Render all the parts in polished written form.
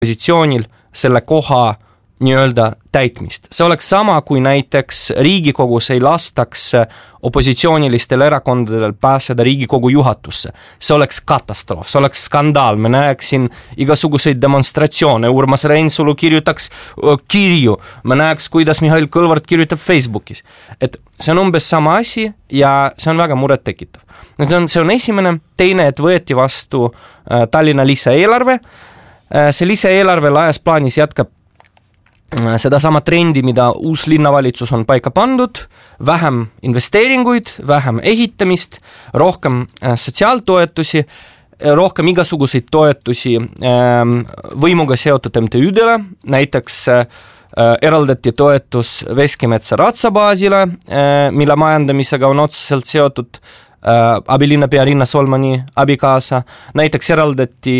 positsioonil selle koha nii-öelda täitmist. See oleks sama, kui näiteks Riigikogus ei lastaks opositsioonilistel erakondadel pääseda Riigikogu juhatusse. See oleks katastroof, see oleks skandaal. Me näeksin igasuguseid demonstratsioone. Urmas Reinsalu kirjutaks kirju. Me näeks, kuidas Mihhail Kõlvart kirjutab Facebookis. Et see on umbes sama asi ja see on väga muret tekitav. See on esimene, teine, et võeti vastu Tallinna lisaeelarve. See lisaeelarve laias plaanis jätkab seda sama trendi, mida uus linnavalitsus on paika pandud, vähem investeeringuid, vähem ehitamist, rohkem sotsiaaltoetusi, rohkem igasuguseid toetusi võimuga seotud MTÜ-dele, näiteks eraldati toetus Veskimetsa ratsabaasile, mille majandamisega on otseselt seotud abilinnapea Riina Solmani abikaasa, näiteks eraldati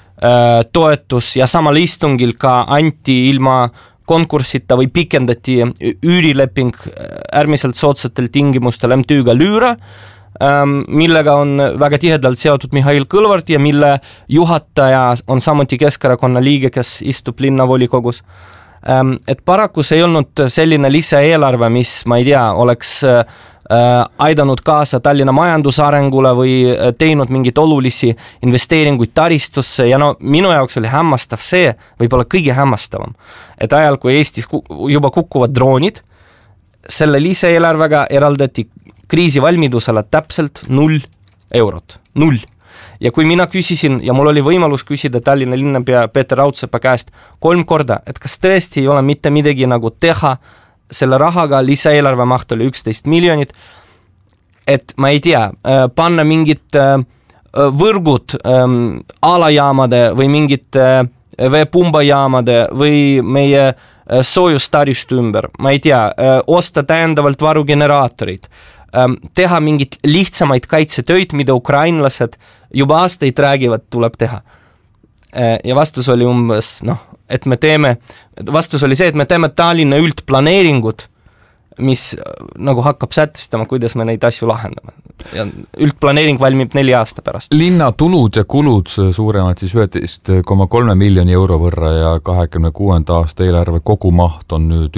toetus ja samal istungil ka anti ilma konkursita või pikendati üürileping äärmiselt soodsatel tingimustel MTÜ-ga Lüüra, millega on väga tihedalt seotud Mihhail Kõlvart ja mille juhataja on samuti Keskerakonna liige, kes istub linnavolikogus. Et paraku see ei olnud selline lisaeelarve, mis, ma ei tea, oleks aidanud kaasa Tallinna majandusarengule või teinud mingit olulisi investeeringuid taristusse ja minu jaoks oli hämmastav see, võib-olla kõige hämmastavam, et ajal, kui Eestis juba kukkuvad droonid, selle lisaeelarvega eraldati kriisivalmidusele täpselt 0 eurot. 0. Ja kui mina küsisin, ja mul oli võimalus küsida Tallinna linnapea Peeter Raudsepa käest 3 korda, et kas tõesti ei ole mitte midagi nagu teha, selle rahaga lisaeelarve maht oli 11 miljonit, et ma ei tea, panna mingid võrgud alajaamade või mingid veepumbajaamade või meie soojustaristu ümber, ma ei tea, osta täiendavalt varugeneraatorid, teha mingit lihtsamaid kaitsetöid, mida ukrainlased juba aastaid räägivad, tuleb teha. Ja vastus oli umbes, et vastus oli see, et me teeme Tallinna üldplaneeringud, mis nagu hakkab sätestama, kuidas me neid asju lahendame. Ja üldplaneering valmib 4 aasta pärast. Linna tulud ja kulud suuremad siis 11,3 miljoni euro võrra ja 26. aasta eelarve kogumaht on nüüd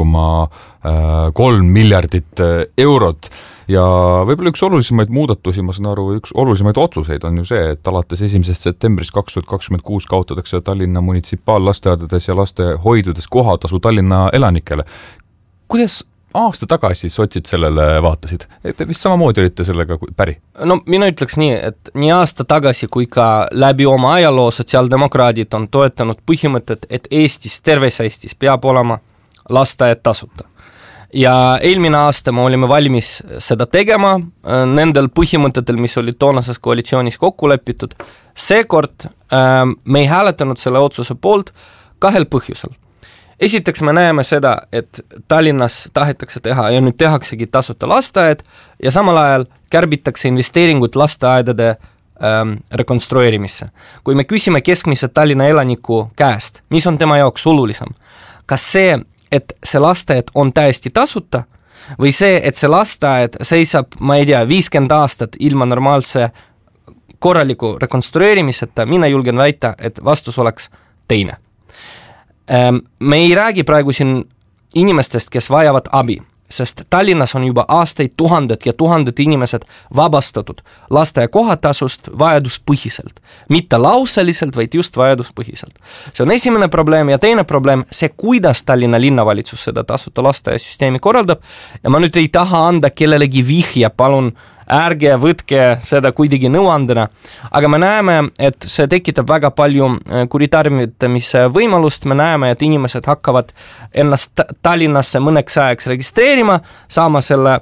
1,3 miljardit eurot. Ja võib-olla üks olulisemaid muudatusi, ma saan aru, üks olulisemaid otsuseid on ju see, et alates 1. septembrist 2026 kaotatakse Tallinna munitsipaallasteaedades ja lastehoidudes kohatasu Tallinna elanikele. Kuidas aasta tagasi sotsid sellele vaatasid? Et vist samamoodi olite sellega päri? No mina ütleks nii, et nii aasta tagasi kui ka läbi oma ajaloo sotsiaaldemokraadid on toetanud põhimõtet, et Eestis, terves Eestis peab olema lasteaed tasuta. Ja eelmine aasta me olime valmis seda tegema nendel põhimõtetel, mis olid toonases koalitsioonis kokku lepitud. Seekord me ei hääletanud selle otsuse poolt 2 põhjusel. Esiteks me näeme seda, et Tallinnas tahetakse teha ja nüüd tehaksegi tasuta lasteaed ja samal ajal kärbitakse investeeringut lasteaedade rekonstrueerimisse. Kui me küsime keskmise Tallinna elaniku käest, mis on tema jaoks olulisem, kas see, et see lasteaed on täiesti tasuta või see, et see lasteaed seisab, ma ei tea, 50 aastat ilma normaalse korraliku rekonstrueerimiseta, mina julgen väita, et vastus oleks teine. Me ei räägi praegu siin inimestest, kes vajavad abi, sest Tallinnas on juba aastaid tuhanded ja tuhanded inimesed vabastatud lasteaia kohatasust vajaduspõhiselt. Mitte lauseliselt, vaid just vajaduspõhiselt. See on esimene probleem ja teine probleem, see kuidas Tallinna linnavalitsus seda tasuta lasteaia süsteemi korraldab ja ma nüüd ei taha anda kellelegi vihja, palun ärge võtke seda kuidagi nõuandena, aga me näeme, et see tekitab väga palju kuritarvitamise võimalust, me näeme, et inimesed hakkavad ennast Tallinnasse mõneks ajaks registreerima, saama selle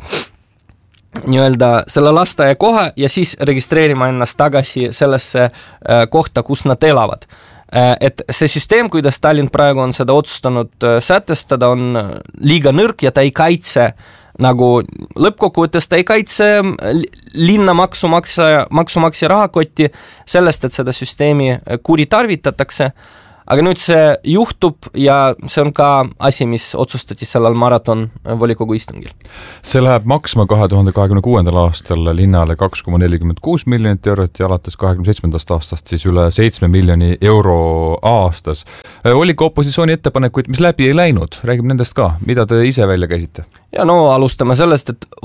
lasteaia koha ja siis registreerima ennast tagasi sellesse kohta, kus nad elavad. Et see süsteem, kuidas Tallinn praegu on seda otsustanud sätestada, on liiga nõrk ja ta ei kaitse nagu lõppkokkuvõttes ta ei kaitse linna maksumaksja rahakotti sellest, et seda süsteemi kuritarvitatakse, aga nüüd see juhtub ja see on ka asi, mis otsustati sellel maraton volikogu istungil. See läheb maksma 2026. aastal linnale 2,46 miljonit eurot ja alates 27. aastast siis üle 7 miljoni euro aastas. Oli ka opositsiooni ettepanekuid, mis läbi ei läinud, räägib nendest ka, mida te ise välja käisite? Ja no alustame sellest, et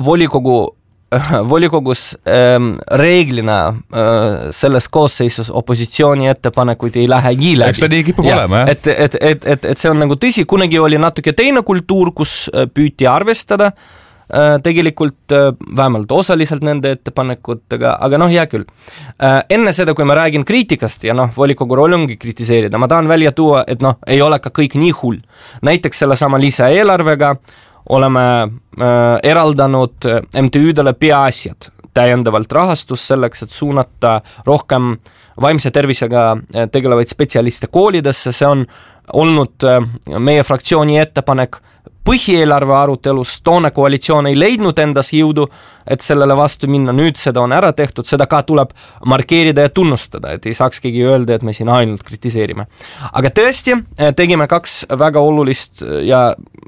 volikogus reeglina selles koosseisus opositsiooni ettepanekuid ei lähegi läbi. Eks ta nii kipub olema, jah? Et see on nagu tõsi, kunagi oli natuke teine kultuur, kus püüti arvestada tegelikult vähemalt osaliselt nende ettepanekutega, aga hea küll. Enne seda, kui ma räägin kriitikast ja volikogu roll ongi kritiseerida, ma tahan välja tuua, et ei ole ka kõik nii hull. Näiteks selle sama lisaeelarvega oleme eraldanud MTÜ-dele peaasjad täiendavalt rahastus selleks, et suunata rohkem vaimse tervisega tegelevaid spetsialiste koolidesse. See on olnud meie fraktsiooni ettepanek põhieelarve arutelus. Toone koalitsioon ei leidnud endas jõudu, et sellele vastu minna. Nüüd seda on ära tehtud, seda ka tuleb markeerida ja tunnustada, et ei saaks keegi öelda, et me siin ainult kritiseerime. Aga tõesti, tegime 2 väga olulist ja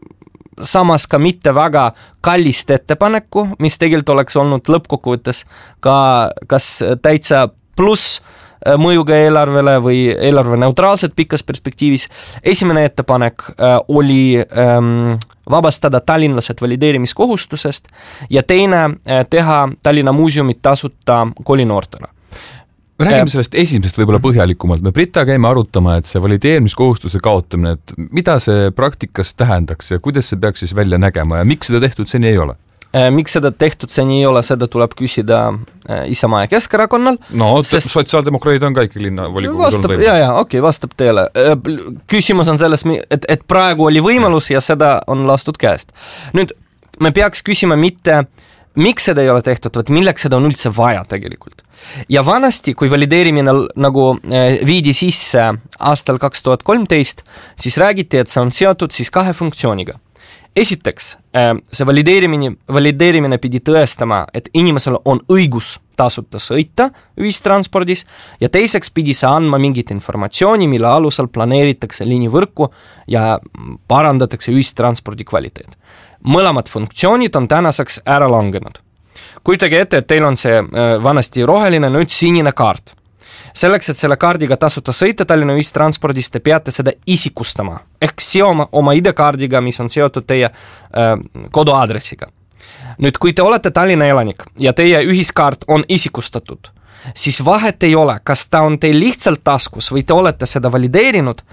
samas ka mitte väga kallist ettepaneku, mis tegelikult oleks olnud lõppkokkuvõttes ka kas täitsa pluss mõjuga eelarvele või eelarve neutraalselt pikas perspektiivis. Esimene ettepanek oli vabastada tallinlased valideerimiskohustusest ja teine teha Tallinna muuseumid tasuta koolinoortele. Räägime sellest esimesest võib-olla põhjalikumalt. Me Brita käime arutama, et see valideerimiskohustuse kaotamine, et mida see praktikas tähendaks ja kuidas see peaks siis välja nägema ja miks seda tehtud seni ei ole? Miks seda tehtud seni ei ole, seda tuleb küsida Isamaa ja Keskerakonnal. No, sotsiaaldemokraadid on ka ikka linna volikogus olnud võimalik. Vastab teile. Küsimus on selles, et praegu oli võimalus ja seda on lastud käest. Nüüd me peaks küsima mitte, miks seda ei ole tehtud, vaid milleks seda on üldse vaja tegelikult. Ja vanasti, kui valideerimine nagu viidi sisse aastal 2013, siis räägiti, et see on seotud siis 2 funktsiooniga. Esiteks, see valideerimine pidi tõestama, et inimesel on õigus tasuta sõita ühistranspordis ja teiseks pidi see andma mingit informatsiooni, mille alusel planeeritakse liinivõrku ja parandatakse ühistranspordi kvaliteet. Mõlemad funktsioonid on tänaseks ära langenud. Kujutage ette, et teil on see vanasti roheline, nüüd sinine kaart. Selleks, et selle kaardiga tasuta sõita Tallinna ühistranspordis, te peate seda isikustama. Ehk seoma oma ID-kaardiga, mis on seotud teie koduaadressiga. Nüüd, kui te olete Tallinna elanik ja teie ühiskaart on isikustatud, siis vahet ei ole, kas ta on teil lihtsalt taskus või te olete seda valideerinud,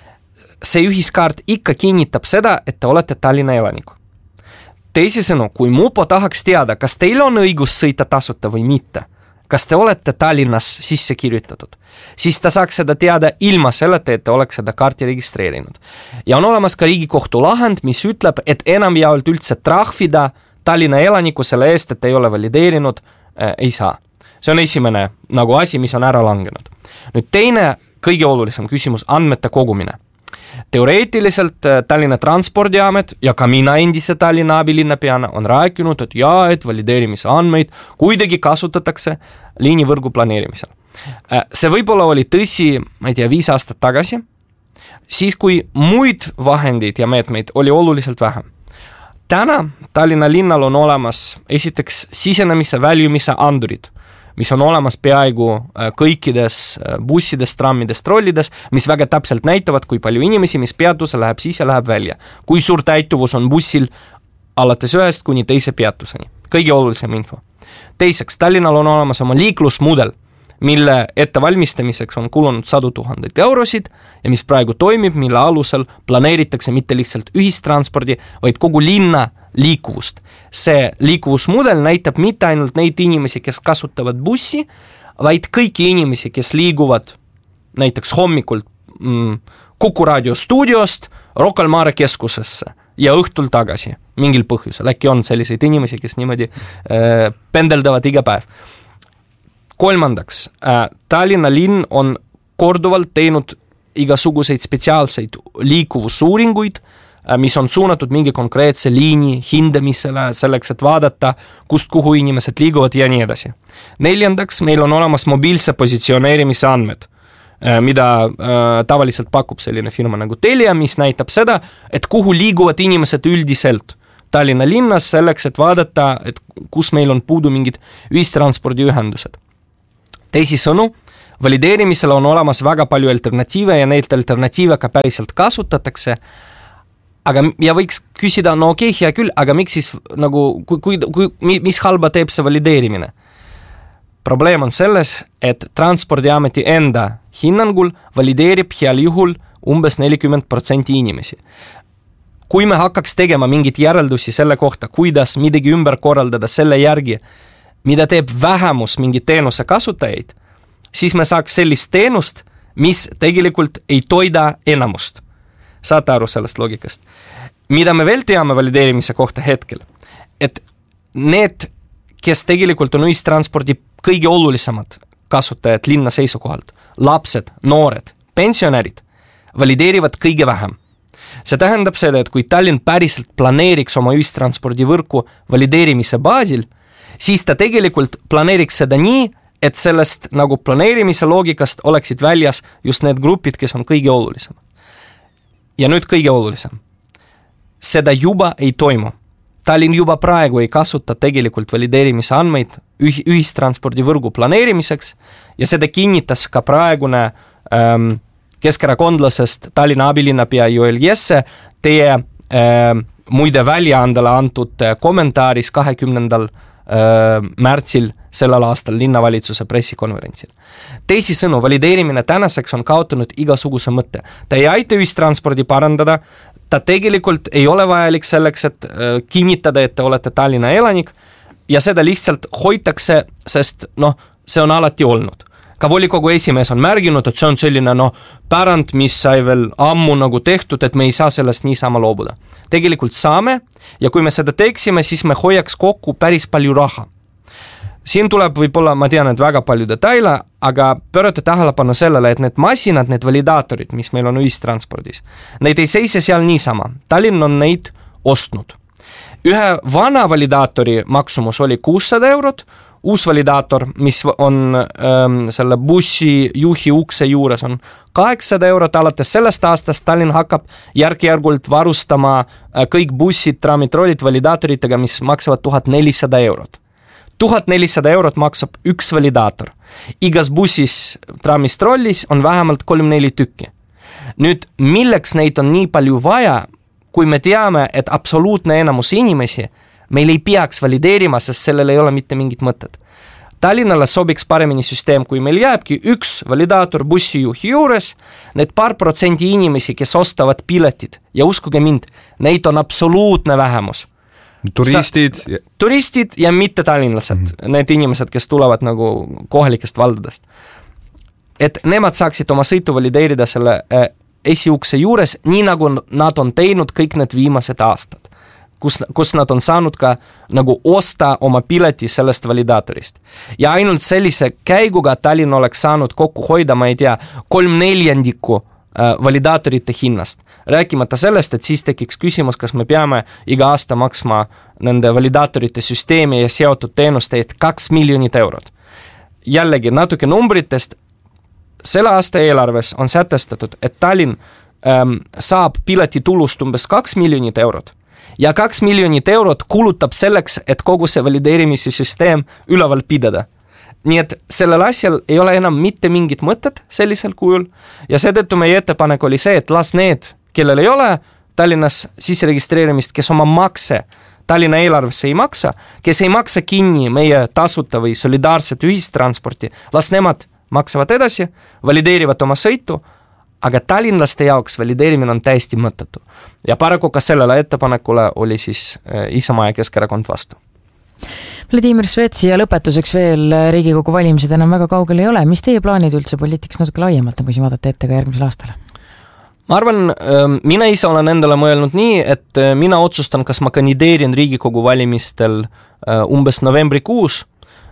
see ühiskaart ikka kinnitab seda, et te olete Tallinna elaniku. Teisisõnu, kui Mupo tahaks teada, kas teil on õigus sõita tasuta või mitte, kas te olete Tallinnas sisse kirjutatud, siis ta saaks seda teada ilma selleta, et te oleks seda kaarti registreerinud. Ja on olemas ka Riigikohtu lahend, mis ütleb, et enamjaolt üldse trahvida Tallinna elaniku selle eest, et ei ole valideerinud, ei saa. See on esimene nagu asi, mis on ära langenud. Nüüd teine, kõige olulisem küsimus, andmete kogumine. Teoreetiliselt Tallinna Transpordiamet ja ka mina endise Tallinna abilinnapeana on rääkinud, et valideerimise andmeid kuidagi kasutatakse liinivõrgu planeerimisel. See võib-olla oli tõsi, ma ei tea, 5 aastat tagasi, siis kui muid vahendeid ja meetmeid oli oluliselt vähem. Täna Tallinna linnal on olemas esiteks sisenemise väljumise andurid, mis on olemas peaaegu kõikides bussides, trammides, trollides, mis väga täpselt näitavad, kui palju inimesi, mis peatuse läheb sisse, läheb välja. Kui suur täituvus on bussil alates 1 kuni 2 peatuseni. Kõige olulisem info. Teiseks, Tallinnal on olemas oma liiklusmudel, mille ettevalmistamiseks on kulunud 100 000 eurosid ja mis praegu toimib, mille alusel planeeritakse mitte lihtsalt ühistranspordi, vaid kogu linna liikuvust. See liikuvusmudel näitab mitte ainult neid inimesi, kes kasutavad bussi, vaid kõiki inimesi, kes liiguvad näiteks hommikult Kuku Raadio stuudiost Rocca al Mare keskusesse ja õhtul tagasi mingil põhjusel. Äkki on selliseid inimesi, kes niimoodi pendeldavad iga päev. Kolmandaks, Tallinna linn on korduvalt teinud igasuguseid spetsiaalseid liikuvusuuringuid, mis on suunatud mingi konkreetse liini hindamisele selleks, et vaadata, kust kuhu inimesed liiguvad ja nii edasi. Neljandaks, meil on olemas mobiilse positsioneerimise andmed, mida tavaliselt pakub selline firma nagu Telia, mis näitab seda, et kuhu liiguvad inimesed üldiselt Tallinna linnas selleks, et vaadata, et kus meil on puudu mingid ühistranspordiühendused. Teisisõnu, valideerimisel on olemas väga palju alternatiive ja neid alternatiive ka päriselt kasutatakse, aga ja võiks küsida, no okei, hea küll, aga miks siis nagu, mis halba teeb see valideerimine? Probleem on selles, et Transpordiameti enda hinnangul valideerib heal juhul umbes 40% inimesi. Kui me hakkaks tegema mingit järeldusi selle kohta, kuidas midagi ümber korraldada selle järgi, mida teeb vähemus mingi teenuse kasutajaid, siis me saaks sellist teenust, mis tegelikult ei toida enamust. Saate aru sellest loogikast. Mida me veel teame valideerimise kohta hetkel, et need, kes tegelikult on ühistranspordi kõige olulisemad kasutajad linna seisukohalt, lapsed, noored, pensionärid, valideerivad kõige vähem. See tähendab seda, et kui Tallinn päriselt planeeriks oma ühistranspordivõrku valideerimise baasil, siis ta tegelikult planeeriks seda nii, et sellest nagu planeerimise loogikast oleksid väljas just need grupid, kes on kõige olulisemad. Ja nüüd kõige olulisem. Seda juba ei toimu. Tallinn juba praegu ei kasuta tegelikult valideerimise andmeid ühistranspordivõrgu planeerimiseks ja seda kinnitas ka praegune keskerakondlasest Tallinna abilinnapea Joel Jesse teie muide väljaandele antud kommentaaris 20. Märtsil sellel aastal linnavalitsuse pressikonverentsil. Teisisõnu, valideerimine tänaseks on kaotanud igasuguse mõtte. Ta ei aita ühistranspordi parandada, ta tegelikult ei ole vajalik selleks, et kinnitada, et te olete Tallinna elanik ja seda lihtsalt hoitakse, sest see on alati olnud. Ka volikogu esimees on märginud, et see on selline pärand, mis sai veel ammu nagu tehtud, et me ei saa sellest niisama loobuda. Tegelikult saame ja kui me seda teeksime, siis me hoiaks kokku päris palju raha. Siin tuleb võib-olla, ma tean, et väga palju detaile, aga pöörate tähelepanu sellele, et need masinad, need validaatorid, mis meil on ühistranspordis, neid ei seise seal niisama. Tallinn on neid ostnud. Ühe vana validaatori maksumus oli 600 €, uus validaator, mis on selle bussi juhi ukse juures on 800 €, alates sellest aastast Tallinn hakkab järk-järgult varustama kõik bussid, trammid, rollid validaatoritega, mis maksavad 1400 €. 1400 € maksab üks validaator. Igas bussis, trammist, rollis on vähemalt 3-4 tükki. Nüüd, milleks neid on nii palju vaja, kui me teame, et absoluutne enamus inimesi meil ei peaks valideerima, sest sellel ei ole mitte mingit mõtet. Tallinnale sobiks paremini süsteem, kui meil jääbki üks validaator bussijuhi juures, need paar protsenti inimesi, kes ostavad piletid ja uskuge mind, neid on absoluutne vähemus. Turistid ja mitte tallinlased, need inimesed, kes tulevad nagu kohalikest valdadest. Et nemad saaksid oma sõitu valideerida selle esiukse juures, nii nagu nad on teinud kõik need viimased aastad, kus nad on saanud ka nagu osta oma pileti sellest validaatorist. Ja ainult sellise käiguga Tallinn oleks saanud kokku hoida, ma ei tea, 3/4 validaatorite hinnast. Rääkimata sellest, et siis tekiks küsimus, kas me peame iga aasta maksma nende validaatorite süsteemi ja seotud teenuste eest 2 miljonit €. Jällegi natuke numbritest. Selle aasta eelarves on sätestatud, et Tallinn saab piletitulust umbes 2 miljonit €. Ja 2 miljonit € kulutab selleks, et kogu see valideerimise süsteem üleval pidada. Nii et sellel asjal ei ole enam mitte mingit mõtet sellisel kujul ja seetõttu meie ettepanek oli see, et las need, kellel ei ole Tallinnas sisseregistreerimist, kes oma makse Tallinna eelarvesse ei maksa, kes ei maksa kinni meie tasuta või solidaarset ühistransporti, las nemad maksavad edasi, valideerivad oma sõitu, aga tallinlaste jaoks valideerimine on täiesti mõttetu. Ja paraku ka sellele ettepanekule oli siis Isamaa ja Keskerakond vastu. Vladimir Svetsi ja lõpetuseks veel Riigikogu valimised enam väga kaugel ei ole. Mis teie plaanid üldse poliitikas natuke laiemalt, nagu siin vaadata ette ka järgmisel aastal? Ma arvan, mina ise olen endale mõelnud nii, et mina otsustan, kas ma kandideerin Riigikogu valimistel umbes novembrikuus.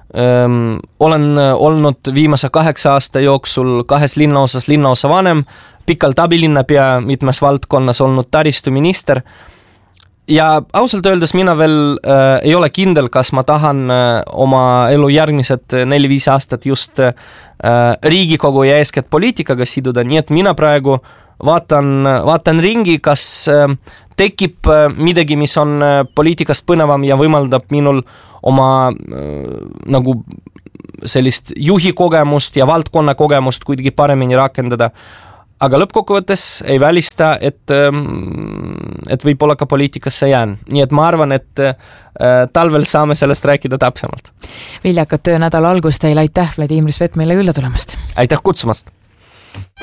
Olen olnud viimase 8 aasta jooksul 2 linnaosas linnaosa vanem, pikalt abilinnapea, mitmes valdkonnas olnud taristuminister ja ausalt öeldes mina veel ei ole kindel, kas ma tahan oma elu järgmised 4-5 aastat just Riigikogu ja eeskätt poliitikaga siduda, nii et mina praegu vaatan ringi, kas tekib midagi, mis on poliitikast põnevam ja võimaldab minul oma nagu sellist juhi kogemust ja valdkonna kogemust kuidagi paremini rakendada. Aga lõppkokkuvõttes ei välista, et võib-olla ka poliitikasse jään. Nii et ma arvan, et talvel saame sellest rääkida täpsemalt. Viljakat töönädala algust teile, aitäh Vladimir Svet meile külla tulemast. Aitäh kutsumast!